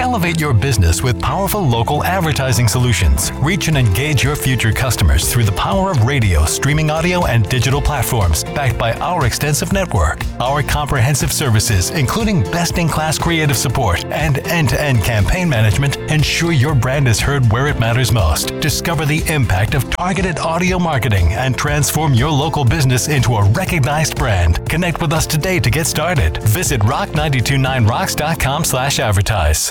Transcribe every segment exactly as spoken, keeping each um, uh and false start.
Elevate your business with powerful local advertising solutions. Reach and engage your future customers through the power of radio, streaming audio, and digital platforms, backed by our extensive network. Our comprehensive services, including best-in-class creative support and end-to-end campaign management, ensure your brand is heard where it matters most. Discover the impact of targeted audio marketing and transform your local business into a recognized brand. Connect with us today to get started. Visit rock nine two nine rocks dot com slash advertise.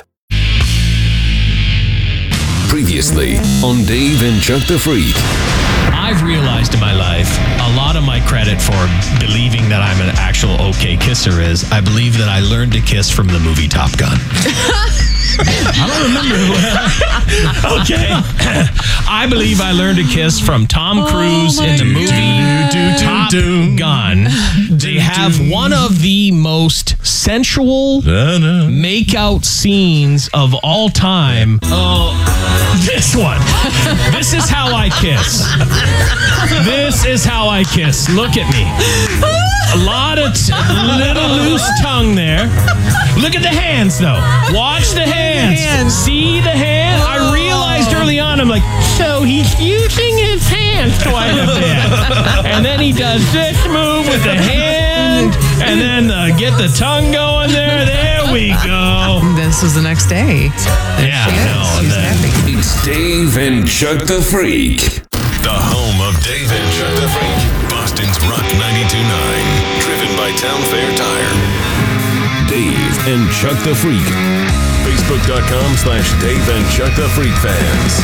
Previously on Dave and Chuck the Freak. I've realized in my life a lot of my credit for believing that I'm an actual okay kisser is I believe that I learned to kiss from the movie Top Gun. I don't remember who. Okay. I believe I learned to kiss from Tom Cruise oh in the movie Top Gun. They have one of the most sensual make-out scenes of all time. Oh, this one. This is how I kiss. This is how I kiss. Look at me. A lot of t- little loose tongue there. Look at the hands, though. Watch the hands. hands. See the hand? I realized early on, I'm like, so he's using his hands quite a bit. And then he does this move with the hand, and then uh, get the tongue going there. There we go. This was the next day. There yeah, she is. no, She's then. happy. It's Dave and Chuck the Freak. The home of Dave and Chuck the Freak. Boston's Rock ninety-two point nine. Driven by Town Fair Tire. Dave and Chuck the Freak. Facebook.com slash Dave and Chuck the Freak fans.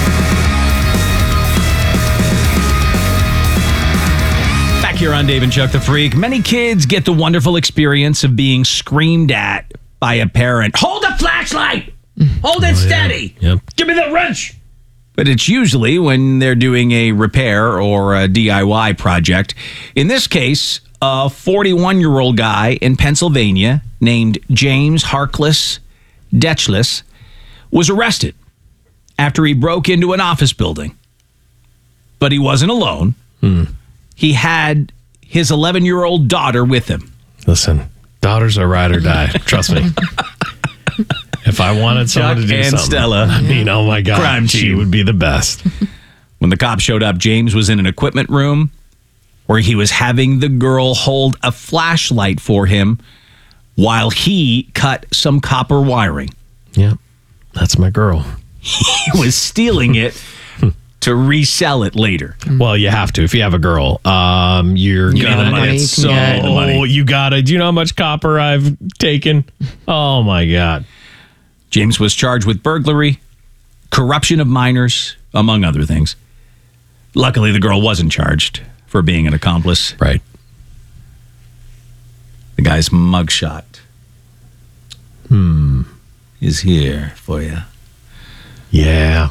Back here on Dave and Chuck the Freak, many kids get the wonderful experience of being screamed at by a parent. Hold the flashlight! Hold it oh, steady! Yeah. Yep. Give me the wrench! But it's usually when they're doing a repair or a D I Y project. In this case, a forty-one-year-old guy in Pennsylvania named James Harkless Detchless was arrested after he broke into an office building. But he wasn't alone. Hmm. He had his eleven-year-old daughter with him. Listen, daughters are ride or die. Trust me. If I wanted someone Chuck to do and something, Stella, I mean, oh my God, crime she team. would be the best. When the cops showed up, James was in an equipment room where he was having the girl hold a flashlight for him while he cut some copper wiring. Yep, that's my girl. He was stealing it to resell it later. Well, you have to. If you have a girl, um, you're You gonna need the money. get so. Yeah, the money. You gotta. Do you know how much copper I've taken? Oh my God. James was charged with burglary, corruption of minors, among other things. Luckily, the girl wasn't charged for being an accomplice. Right. The guy's mugshot Hmm. is here for you. Yeah.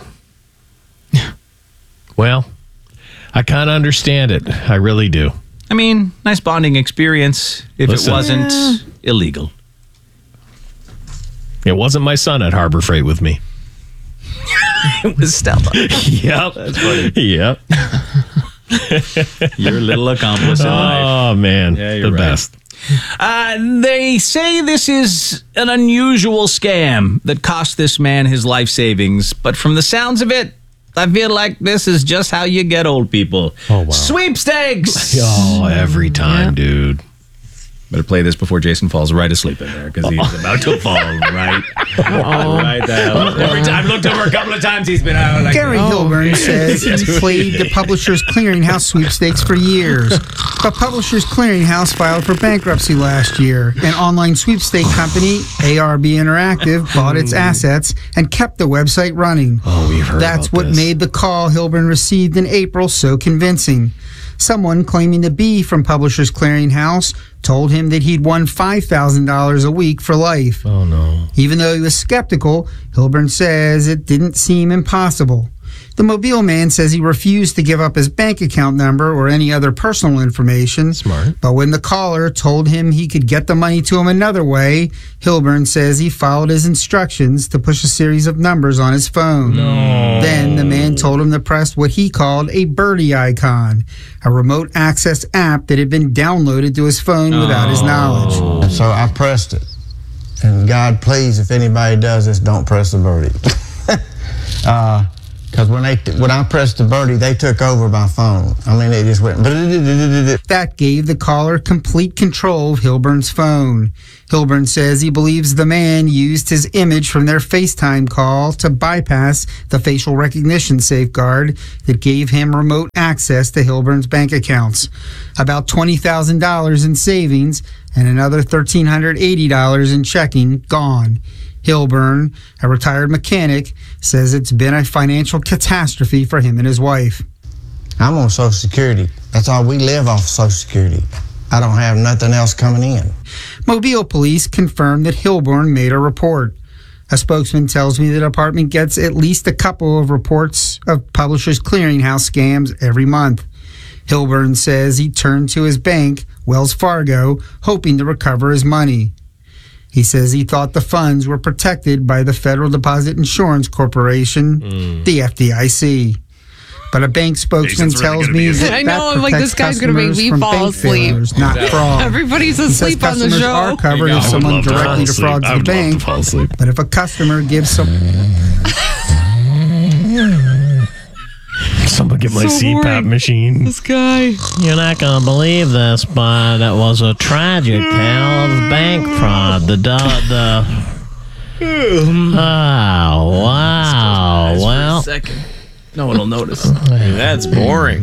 Well, I kind of understand it. I really do. I mean, nice bonding experience if Listen. it wasn't yeah. illegal. It wasn't my son at Harbor Freight with me. It was Stella. Yep. That's funny. Yep. Your little accomplice in life. Oh, man. Yeah, you're the right. best. Uh, they say this is an unusual scam that cost this man his life savings. But from the sounds of it, I feel like this is just how you get old people. Oh, wow. Sweepstakes! Oh, every time, yeah. dude. Better play this before Jason falls right asleep in there because he's about to fall right, right there. Every time, I've looked over a couple of times, he's been out. Like, Gary oh. Hilburn says he's played the Publishers Clearinghouse sweepstakes for years. But Publishers Clearinghouse filed for bankruptcy last year. An online sweepstake company, A R B Interactive, bought its assets and kept the website running. Oh, we've heard That's about what this. made the call Hilburn received in April so convincing. Someone claiming to be from Publishers Clearinghouse told him that he'd won five thousand dollars a week for life. Oh, no. Even though he was skeptical, Hilburn says it didn't seem impossible. The Mobile man says he refused to give up his bank account number or any other personal information. Smart. But when the caller told him he could get the money to him another way, Hilburn says he followed his instructions to push a series of numbers on his phone. No. Then the man told him to press what he called a birdie icon, a remote access app that had been downloaded to his phone without his knowledge. So I pressed it. And God, please, if anybody does this, don't press the birdie. uh, Because when they when I pressed the birdie, they took over my phone. I mean, they just went... That gave the caller complete control of Hilburn's phone. Hilburn says he believes the man used his image from their FaceTime call to bypass the facial recognition safeguard that gave him remote access to Hilburn's bank accounts. About twenty thousand dollars in savings and another one thousand three hundred eighty dollars in checking gone. Hilburn, a retired mechanic, says it's been a financial catastrophe for him and his wife. I'm on Social Security. That's all. We live off Social Security. I don't have nothing else coming in. Mobile police confirmed that Hilburn made a report. A spokesman tells me the department gets at least a couple of reports of Publishers Clearinghouse scams every month. Hilburn says he turned to his bank, Wells Fargo, hoping to recover his money. He says he thought the funds were protected by the Federal Deposit Insurance Corporation, mm. the F D I C. But a bank spokesman really tells me that I know, I'm like, this guy's going to make me fall asleep. Failures, not fraud. Everybody's asleep on the show. Customers are covered if someone directly defrauds the bank. But if a customer gives some... Someone get my So C PAP boring. machine. This guy. You're not going to believe this, but it was a tragic tale of bank fraud. The, do- the, oh, wow. Well, Second. No one will notice. That's boring.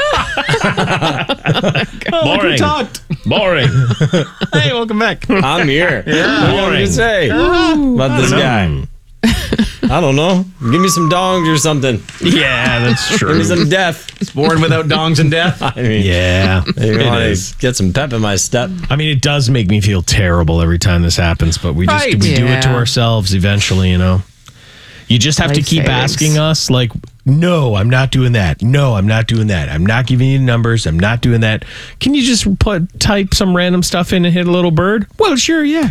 Boring. Talked. Boring. Hey, welcome back. I'm here. Yeah. What do you say about this guy? I don't know. Give me some dongs or something. Yeah, that's Give true. me some death. It's born without dongs and death. I mean, Yeah, you it want is. to get some pep in my step. I mean, it does make me feel terrible every time this happens, but we just Right. we do it to Yeah. ourselves eventually, you know. You just have to Life keep savings. asking us, like, no, I'm not doing that. No, I'm not doing that. I'm not giving you numbers. I'm not doing that. Can you just put type some random stuff in and hit a little bird? Well, sure, yeah.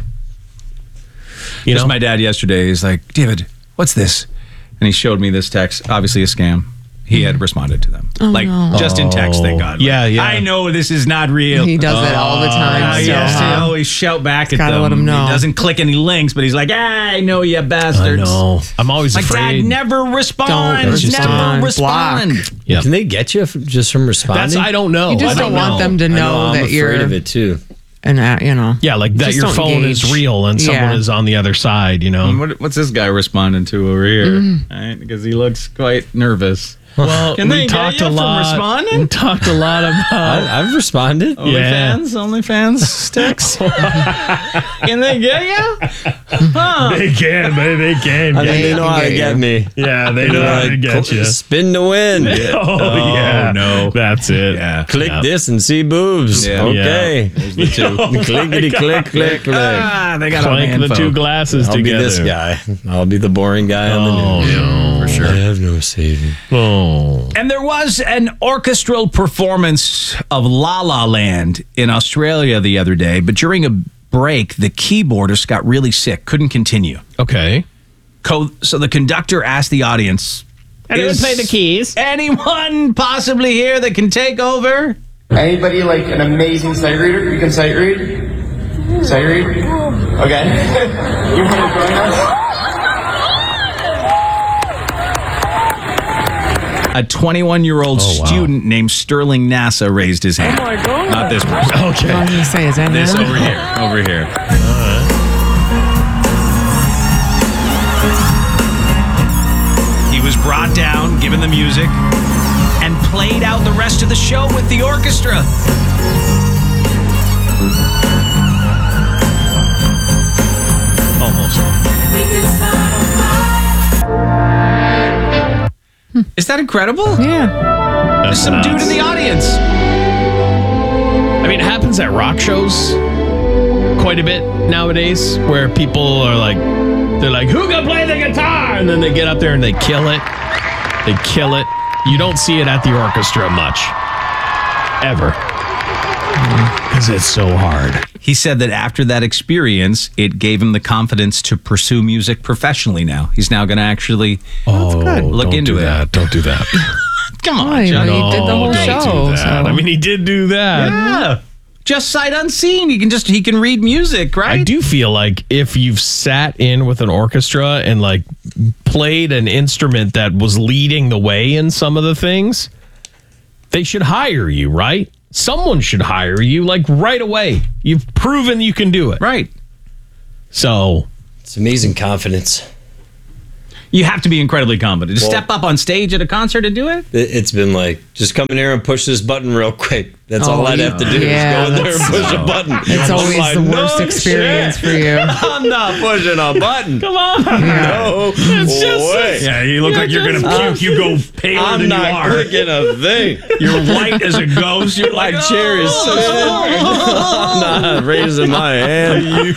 You Just know, my dad yesterday. He's like, David, what's this? And he showed me this text. Obviously a scam. He had responded to them. like, just in text, thank God. Like, Yeah, yeah. I know this is not real. He does it all the time. Uh, still, yeah, huh? I always shout back at Gotta them. let 'em know. He doesn't click any links, but he's like, ah, I know you I bastards. know. I'm always Like, afraid. Dad, never respond. Don't Never respond. respond. Yep. Can they get you f- just from responding? That's I don't know. You just I don't, don't want know. them to I know, I'm that afraid you're, of it too. and uh, you know. Yeah, like that Just your don't phone engage. is real and someone Yeah. is on the other side, you know. What, what's this guy responding to over here? Mm-hmm. Right? Because he looks quite nervous. Well, Can we they get talked you a from lot. responding? We talked a lot about. I, I've responded. Yeah. OnlyFans? OnlyFans sticks? Can they get you? Huh. They can, they, they can. I get think they you. know how to get get you. me. Yeah, they know how to get you. Spin to win. Oh, yeah. no. That's it. Yeah. Click Yeah. this and see boobs. Yeah. Okay. The two. Clickety click, click, click. Ah, they got a Clank man the phone. two glasses I'll together. be this guy. I'll be the boring guy Oh, on the news. no. For sure. I have no saving. Oh. And there was an orchestral performance of La La Land in Australia the other day, but during a break, the keyboardist got really sick, couldn't continue. Okay. Co- so the conductor asked the audience, Anyone "Is play the keys?" anyone possibly here that can take over?" Anybody like an amazing sight reader? You can sight read? Sight read? Okay. You want to join us? A twenty-one-year-old Oh, wow. student named Sterling NASA raised his hand. Oh my God. Not this person. I was Okay. going to say, is that This him? over here. Over here. He was brought down, given the music, and played out the rest of the show with the orchestra. Almost. Is that incredible? Yeah. That's Some dude nuts. in the audience. I mean, it happens at rock shows quite a bit nowadays where people are like, they're like, who can play the guitar? And then they get up there and they kill it. They kill it. You don't see it at the orchestra much. Ever. Because it's so hard. He said that after that experience, it gave him the confidence to pursue music professionally now. He's now going to actually Oh, good. Look don't into do it. that. Don't do that. come Oh, on, you John. know, he did the whole don't show. do that. So. I mean, he did do that. Yeah. just sight unseen. He can just he can read music, right? I do feel like if you've sat in with an orchestra and like played an instrument that was leading the way in some of the things, they should hire you, right? Someone should hire you like right away. You've proven you can do it. Right. So it's amazing confidence. You have to be incredibly confident. To Well- step up on stage at a concert and do it? It- It's been like, just come in here and push this button real quick. That's Oh, all I'd you- have to do yeah, is go in there and that's- push a button. It's I'm always like, the worst "No experience shit. for you." I'm not pushing a button. Come on. No It's just- way. Yeah, you look like you're going to puke. You go paler I'm than you not are. clicking a thing. You're white as a ghost. You're My like, chair is so I'm not raising my hand.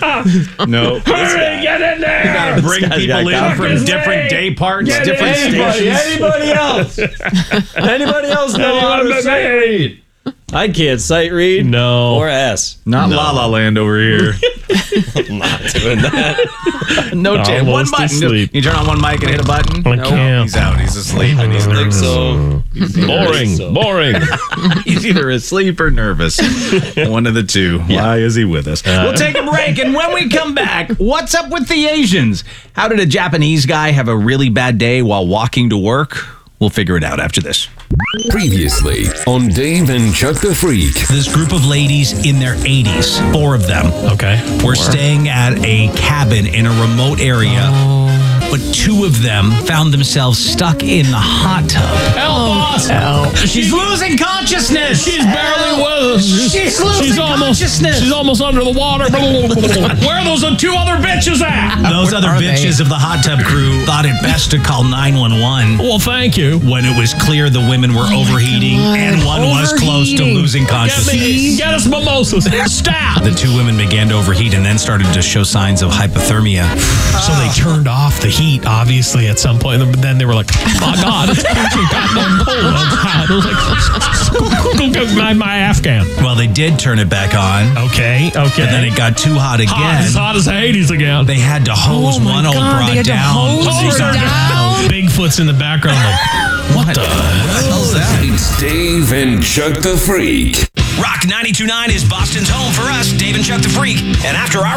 No. Hurry, get in there. You gotta bring This guy's people got in confidence. from different day parts, Get different Anybody, stations. anybody else? Anybody else know how to sight read? I can't sight read. No. Or ass. Not No. La La Land over here. I'm not doing that. No chance. One Almost button. asleep. You turn on one mic and hit a button. I No, can't. he's out. He's asleep, and he's I think nervous. so. Boring. So- Boring. He's either asleep or nervous. One of the two. Why is he with us? We'll take a break, and when we come back, what's up with the Asians? How did a Japanese guy have a really bad day while walking to work? We'll figure it out after this. Previously on Dave and Chuck the Freak. This group of ladies in their eighties, four of them, Okay. were staying at a cabin in a remote area, but two of them found themselves stuck in the hot tub. Help us. She's losing consciousness. She's barely with us. She's losing she's almost, consciousness. She's almost under the water. Where are those two other bitches at? Those Where other are they? bitches of the hot tub crew thought it best to call nine one one Well, thank you. when it was clear the women were overheating God. and one was close to Overheating. losing Get consciousness. me, get us mimosas. Stop. The two women began to overheat and then started to show signs of hypothermia. So they turned off the heat, obviously, at some point. But then they were like, oh, my God, it's actually goddamn cold outside. I was like, go get my, my Afghan. Well, they did turn it back on. Okay, okay. And then it got too hot again. hot, as hot as the eighties again. They had to hose Oh my one old God, broad they had to down. hose She her got- down? Bigfoot's in the background. Like, what the? hell's that? It's Dave and Chuck the Freak. Rock ninety-two point nine is Boston's home for us, Dave and Chuck the Freak. And after our